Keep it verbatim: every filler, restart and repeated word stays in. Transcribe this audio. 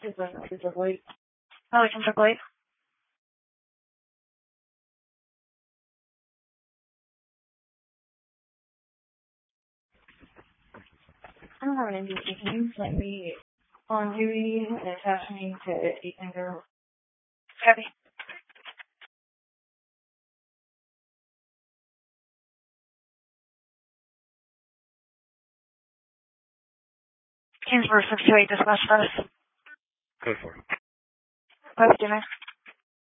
is a, is a late. Oh, we can check late. I don't have an N D C. Can you let me on duty and attach me to Ethan Girl? Copy. Kingsburg six two eight dispatch status. Go for it. Post dinner.